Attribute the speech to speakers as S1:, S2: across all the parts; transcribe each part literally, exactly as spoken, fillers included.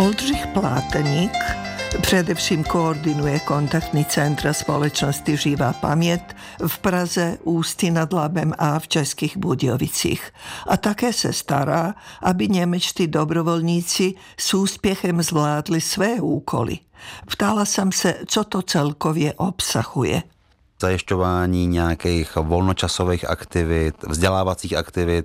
S1: Oldřich Pláteník především koordinuje kontaktní centra společnosti Živá paměť v Praze, Ústí nad Labem a v Českých Budějovicích. A také se stará, aby němečtí dobrovolníci s úspěchem zvládli své úkoly. Ptala jsem se, co to celkově obsahuje.
S2: Zajišťování nějakých volnočasových aktivit, vzdělávacích aktivit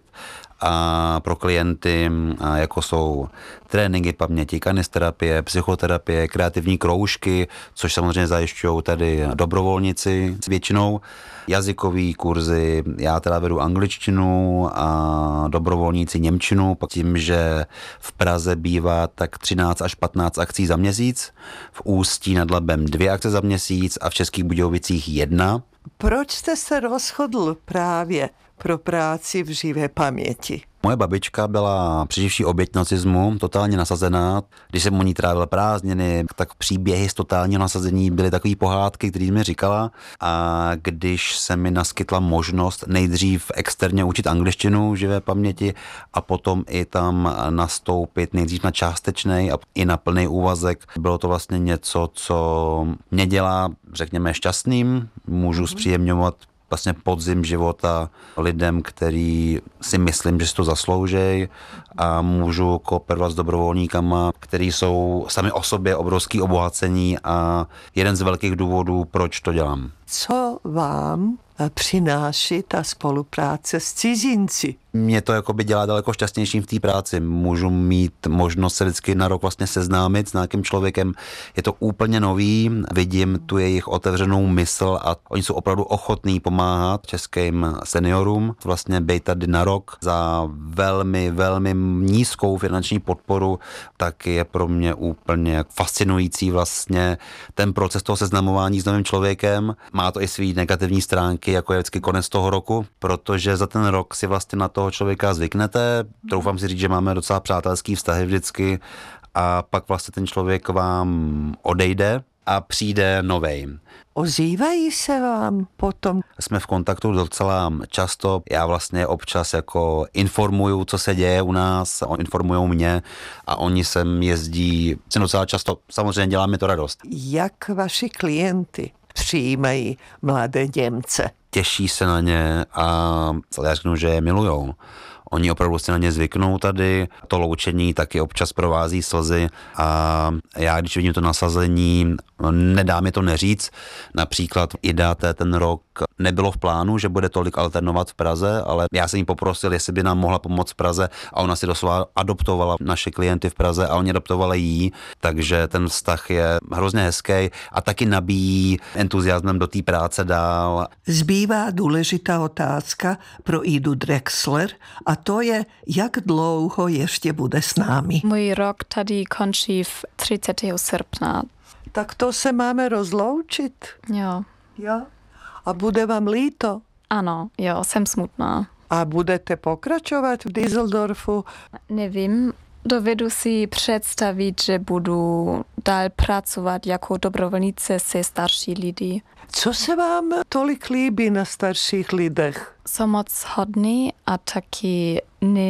S2: a pro klienty, jako jsou tréninky paměti, kanisterapie, psychoterapie, kreativní kroužky, což samozřejmě zajišťují tady dobrovolníci většinou, jazykové kurzy, já teda vedu angličtinu a dobrovolníci němčinu, tím, že v Praze bývá tak třináct až patnáct akcí za měsíc, v Ústí nad Labem dvě akce za měsíc a v Českých Budějovicích jedna.
S1: Proč jste se rozhodl právě pro práci v živé paměti?
S2: Moje babička byla přeživší oběť nacismu, totálně nasazená. Když jsem u ní trávil prázdniny, tak příběhy z totálního nasazení byly takové pohádky, které mi říkala. A když se mi naskytla možnost nejdřív externě učit angličtinu v živé paměti a potom i tam nastoupit nejdřív na částečnej a i na plný úvazek, bylo to vlastně něco, co mě dělá, řekněme, šťastným. Můžu zpříjemňovat vlastně podzim života lidem, který si myslím, že si to zasloužej, a můžu kooperovat s dobrovolníkama, který jsou sami o sobě obrovský obohacení a jeden z velkých důvodů, proč to dělám.
S1: Co vám přináší ta spolupráce s cizinci?
S2: Mě to jakoby dělá daleko šťastnějším v té práci. Můžu mít možnost se vždycky na rok vlastně seznámit s nějakým člověkem. Je to úplně nový, vidím tu jejich otevřenou mysl a oni jsou opravdu ochotní pomáhat českým seniorům. Vlastně být tady na rok za velmi, velmi nízkou finanční podporu, tak je pro mě úplně fascinující vlastně ten proces toho seznamování s novým člověkem. Má to i svý negativní stránky, jako je vždycky konec toho roku, protože za ten rok si vlastně na toho člověka zvyknete. Troufám si říct, že máme docela přátelský vztahy vždycky a pak vlastně ten člověk vám odejde a přijde novej.
S1: Ozývají se vám potom?
S2: Jsme v kontaktu docela často. Já vlastně občas jako informuju, co se děje u nás, informujou mě a oni sem jezdí docela často. Samozřejmě dělá mi to radost.
S1: Jak vaši klienty přijímají mladé Němce?
S2: Těší se na ně a já řeknu, že je milujou. Oni opravdu si na ně zvyknou tady, to loučení taky občas provází slzy a já, když vidím to nasazení, nedá mi to neříct. Například Ida ten rok nebylo v plánu, že bude tolik alternovat v Praze, ale já jsem jí poprosil, jestli by nám mohla pomoct v Praze a ona si doslova adoptovala naše klienty v Praze a oni adoptovali jí, takže ten vztah je hrozně hezký a taky nabíjí entuziasmem do té práce dál.
S1: Zbývá důležitá otázka pro Idu Drexler a to je, jak dlouho ještě bude s námi.
S3: Můj rok tady končí v třicátého srpna.
S1: Tak to se máme rozloučit?
S3: Jo.
S1: Jo? A bude vám líto?
S3: Ano, jo, jsem smutná.
S1: A budete pokračovat v Düsseldorfu?
S3: Nevím, dovedu si představit, že budu dál pracovat jako dobrovolnice se starší lidi.
S1: Co se vám tolik líbí na starších lidech?
S3: Jsou moc hodní a taky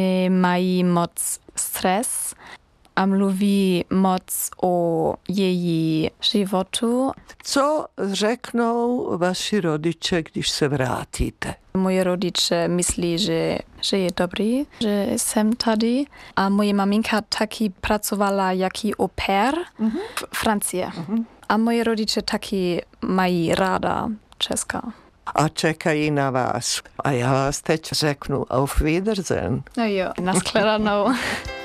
S3: nemají moc stres a mluví moc o její životu.
S1: Co řeknou vaši rodiče, když se vrátíte?
S3: Moje rodiče myslí, že, že je dobrý, že jsem tady. A moje maminka taky pracovala jaký au pair mm-hmm. v Francii. Mm-hmm. A moje rodiče taky mají ráda Česka.
S1: A čekají na vás. A já vás teď řeknu auf Wiedersehen.
S3: No jo, nashledanou.